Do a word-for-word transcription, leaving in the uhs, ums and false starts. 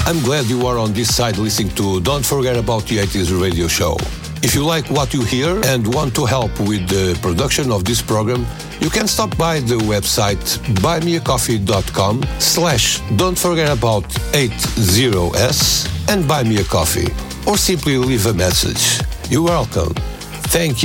I'm glad you are on this side listening to Don't Forget About the eighties radio show. If you like what you hear and want to help with the production of this program, you can stop by the website buymeacoffee.com slash don't forget about eighty s and buy me a coffee, or simply leave a message. You're welcome. Thank you.